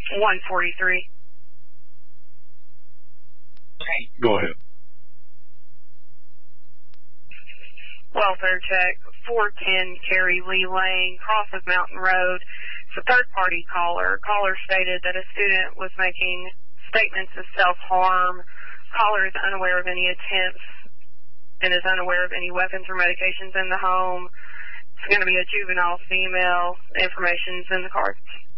143. Okay, go ahead. Welfare check, 410 Carrie Lee Lane, cross of Mountain Road. It's a third-party caller. Caller stated that a student was making statements of self-harm. Caller is unaware of any attempts and is unaware of any weapons or medications in the home. It's going to be a juvenile female. Information's in the card.